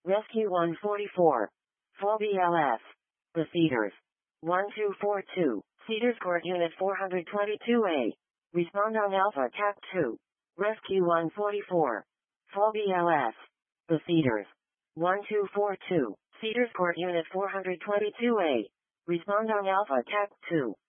Rescue 144. Full BLS. The Cedars. 1242. Cedars Court Unit 422A. Respond on Alpha TAC 2. Rescue 144. Full BLS. The Cedars. 1242. Cedars Court Unit 422A. Respond on Alpha TAC 2.